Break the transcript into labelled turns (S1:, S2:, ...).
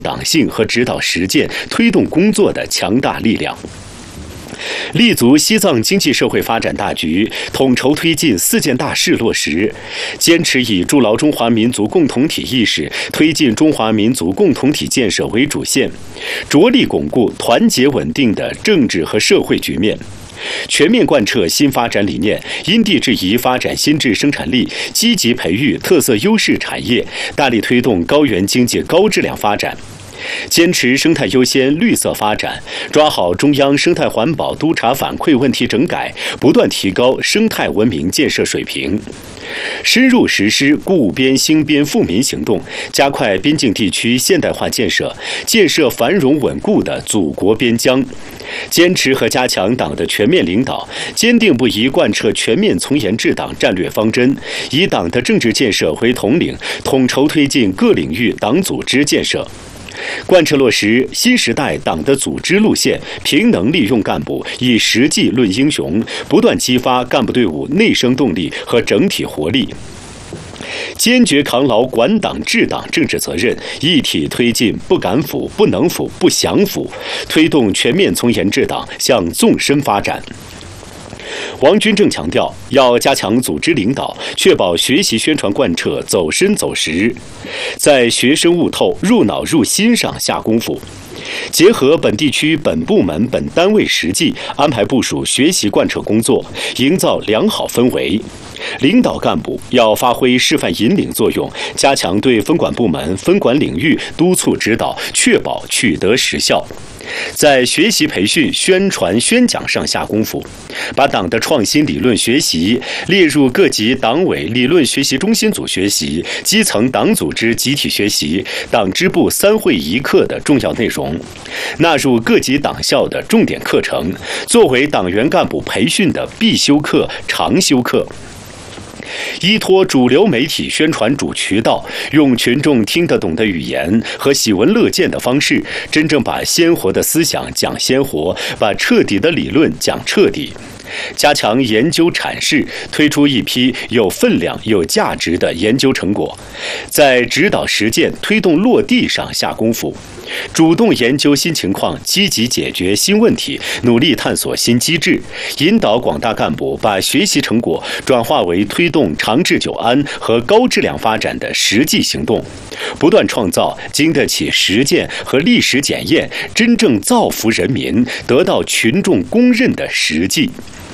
S1: 党性和指导实践推动工作的强大力量。立足西藏经济社会发展大局，统筹推进4件大事落实，坚持以筑牢中华民族共同体意识，推进中华民族共同体建设为主线，着力巩固团结稳定的政治和社会局面。全面贯彻新发展理念，因地制宜发展新质生产力，积极培育特色优势产业，大力推动高原经济高质量发展。坚持生态优先、绿色发展，抓好中央生态环保督查反馈问题整改，不断提高生态文明建设水平。深入实施固边兴边富民行动，加快边境地区现代化建设，建设繁荣稳固的祖国边疆。坚持和加强党的全面领导，坚定不移贯彻全面从严治党战略方针，以党的政治建设为统领，统筹推进各领域党组织建设。贯彻落实新时代党的组织路线，平能利用干部，以实际论英雄，不断激发干部队伍内生动力和整体活力。坚决扛牢管党治党政治责任，一体推进不敢腐、不能腐、不想腐，推动全面从严治党向纵深发展。王军正强调，要加强组织领导，确保学习宣传贯彻走深走实，在学生悟透、入脑入心上下功夫，结合本地区本部门本单位实际，安排部署学习贯彻工作，营造良好氛围。领导干部要发挥示范引领作用，加强对分管部门、分管领域督促指导，确保取得实效。在学习培训、宣传宣讲上下功夫，把党的创新理论学习列入各级党委理论学习中心组学习、基层党组织集体学习、党支部3会1课的重要内容，纳入各级党校的重点课程，作为党员干部培训的必修课、常修课。依托主流媒体宣传主渠道，用群众听得懂的语言和喜闻乐见的方式，真正把鲜活的思想讲鲜活，把彻底的理论讲彻底。加强研究阐释，推出一批有分量、有价值的研究成果，在指导实践、推动落地上下功夫，主动研究新情况，积极解决新问题，努力探索新机制，引导广大干部把学习成果转化为推动长治久安和高质量发展的实际行动，不断创造经得起实践和历史检验、真正造福人民、得到群众公认的实际。